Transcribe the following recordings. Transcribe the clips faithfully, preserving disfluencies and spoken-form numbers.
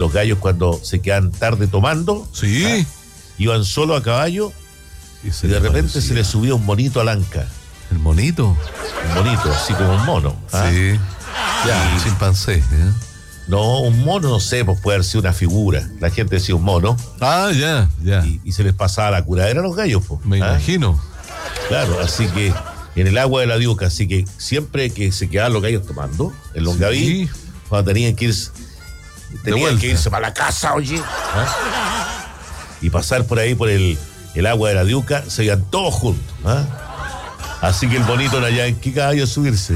los gallos cuando se quedan tarde tomando. Sí. ¿Ah? Iban solo a caballo y, y de repente parecía. Se les subía un monito al anca. ¿El monito? Un monito, así como un mono. ¿Ah? Sí. Ya, un chimpancé. ¿eh? No, un mono, no sé, pues puede haber sido una figura. La gente decía un mono. Ah, ya, ya. Y, y se les pasaba la curadera a los gallos, pues. Me ¿Ah? imagino. Claro, así que en el agua de la Diuca, así que siempre que se quedaban los gallos tomando, el Longaví, sí. Cuando tenían que irse, tenían que irse para la casa, oye, ¿ah? Y pasar por ahí por el, el agua de la Diuca, se iban todos juntos, ¿ah? Así que el bonito era allá en qué caballo subirse.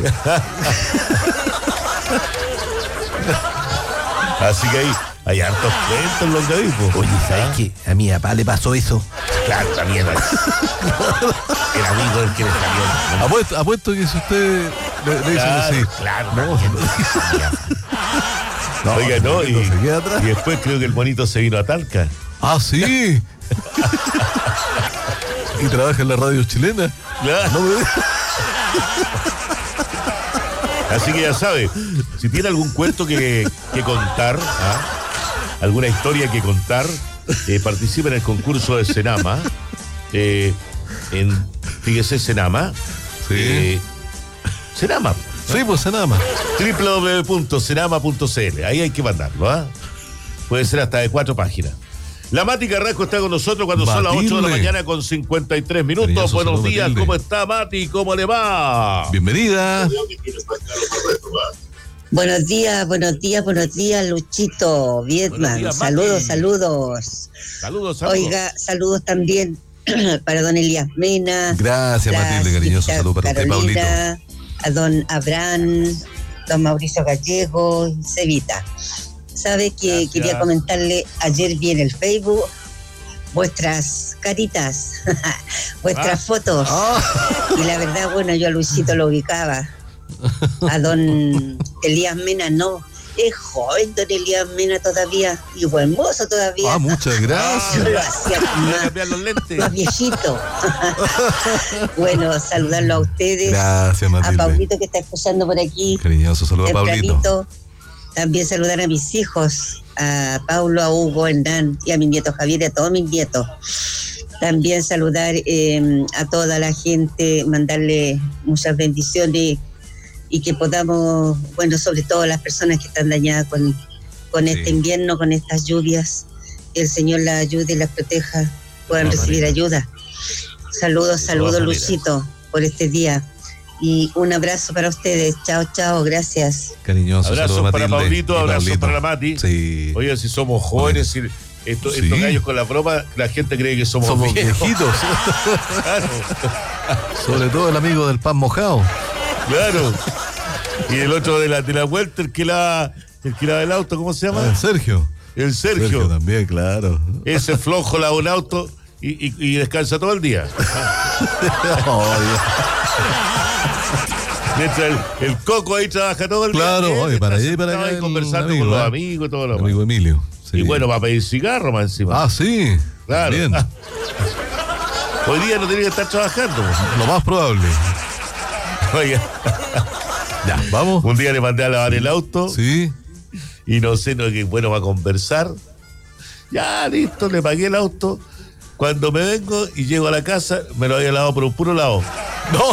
Así que ahí hay hartos cuentos en Longaví. Oye, ¿sabes ¿Ah? qué? A mi papá le pasó eso. Claro, también. El amigo del que le salió. ¿no? Apuesto, apuesto que si usted le, le dice claro, que sí. Claro, no. no Oiga, no, y, y después creo que el bonito se vino a Talca. Ah, sí. Y trabaja en la radio chilena. Claro. No me... Así que ya sabe, si tiene algún cuento que, que contar, ¿ah? alguna historia que contar, eh, participe en el concurso de Senama. Eh, en, fíjese, Senama. Sí. Eh, Senama. ¿no? Sí, pues Senama. doble u doble u doble u punto senama punto c l. Ahí hay que mandarlo, ¿ah? Puede ser hasta de cuatro páginas. La Mati Carrasco está con nosotros cuando Matilde. Son las ocho de la mañana con cincuenta y tres minutos. Cariñoso, buenos días, Matilde. ¿Cómo está, Mati? ¿Cómo le va? Bienvenida. Buenos días, buenos días, buenos días, Luchito, Vietman. Días, saludos, saludos. Saludos, saludos. Oiga, saludos también para don Elías Mena. Gracias, Matilde, cariñoso. Saludos para Carolina, usted, Pablito. A don Abraham, don Mauricio Gallego y Cevita. Sabe que Gracias. Quería comentarle, ayer vi en el Facebook vuestras caritas, vuestras ah. fotos. Ah. Y la verdad, bueno, yo a Luisito lo ubicaba. A don Elías Mena no. Es joven don Elías Mena todavía y buen mozo todavía. Ah, muchas gracias. Yo lo hacía más, los lentes. más viejito. Bueno, saludarlo a ustedes. Gracias, Matilde. A Pablito que está escuchando por aquí. Cariñoso, saludos a Pablito. También saludar a mis hijos, a Paulo, a Hugo, a Hernán y a mi nieto Javier y a todos mis nietos. También saludar eh, a toda la gente, mandarle muchas bendiciones y que podamos, bueno, sobre todo las personas que están dañadas con, con este sí. invierno, con estas lluvias, que el Señor las ayude y las proteja, puedan no, recibir manera. ayuda. Saludos, saludos, Luchito, por este día. Y un abrazo para ustedes. Chao, chao, gracias. Cariñoso. Abrazos para Pablito, abrazos para la Mati. Sí. Oye, si somos jóvenes, si esto, sí. estos gallos con la broma, la gente cree que somos, somos viejos. viejitos. Claro. Sobre todo el amigo del pan mojado. Claro. Y el otro de la, de la vuelta, el que la, el que la del auto, ¿cómo se llama? Ah, el Sergio. El Sergio. Sergio también, claro. Ese flojo lava un auto y, y, y descansa todo el día. Oh, mientras el, el Coco ahí trabaja todo el claro, día. Claro, oye, para allá y para allá. Conversando amigo, con los amigos y todo lo demás. Amigo Emilio. Sí. Y bueno, va a pedir cigarro más encima. Ah, sí. Claro. Bien. Ah. Hoy día no tiene que estar trabajando. Lo más probable. Oiga. Ya, vamos. Un día le mandé a lavar el auto. Sí. Y no sé, no, que bueno, va a conversar. Ya, listo, le pagué el auto. Cuando me vengo y llego a la casa, me lo había lavado por un puro lado. ¡No!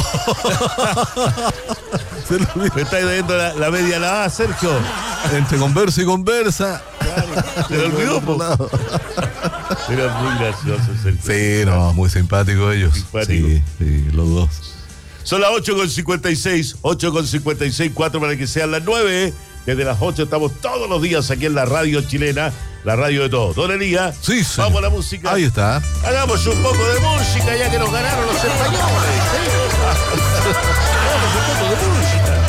Me está viendo la, la media lavada, Sergio. Entre conversa y conversa. Claro, se lo olvidó, po. Era muy gracioso, Sergio. Sí, no, muy simpático ellos. Simpático. Sí, sí, los dos. Son las ocho con cincuenta y seis, ocho con cincuenta y seis, cuatro para que sean las nueve. Desde las ocho estamos todos los días aquí en la radio chilena, la radio de todos. Don Elías, sí, sí. Vamos a la música. Ahí está. Hagamos un poco de música ya que nos ganaron los españoles. ¿Sí? Hagamos un poco de música.